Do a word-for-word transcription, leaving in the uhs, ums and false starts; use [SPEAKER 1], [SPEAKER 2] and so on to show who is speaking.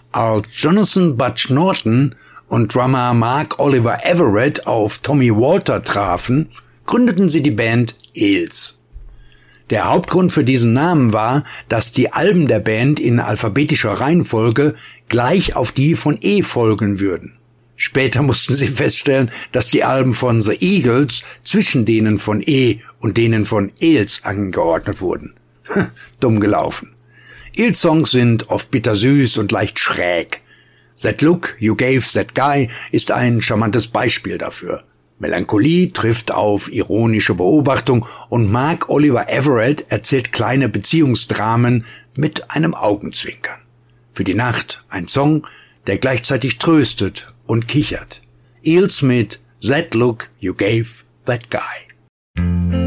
[SPEAKER 1] Als Jonathan Butch Norton und Drummer Mark Oliver Everett auf Tommy Walter trafen, gründeten sie die Band Eels. Der Hauptgrund für diesen Namen war, dass die Alben der Band in alphabetischer Reihenfolge gleich auf die von E folgen würden. Später mussten sie feststellen, dass die Alben von The Eagles zwischen denen von E und denen von Eels angeordnet wurden. Dumm gelaufen. Eels Songs sind oft bittersüß und leicht schräg. That Look You Gave That Guy ist ein charmantes Beispiel dafür. Melancholie trifft auf ironische Beobachtung und Mark Oliver Everett erzählt kleine Beziehungsdramen mit einem Augenzwinkern. Für die Nacht ein Song, der gleichzeitig tröstet und kichert. Eels mit That Look You Gave That Guy.